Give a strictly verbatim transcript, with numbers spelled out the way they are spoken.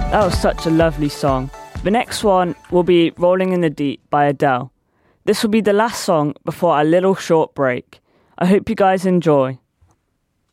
That was such a lovely song. The next one will be Rolling in the Deep by Adele. This will be the last song before our little short break. I hope you guys enjoy.